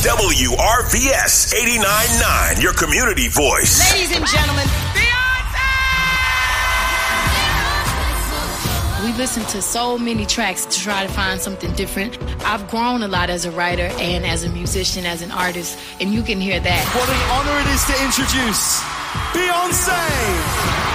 WRVS 89.9, your community voice. Ladies and gentlemen, we listen to so many tracks to try to find something different. I've grown a lot as a writer and as a musician, as an artist, and you can hear that. What an honor it is to introduce Beyonce!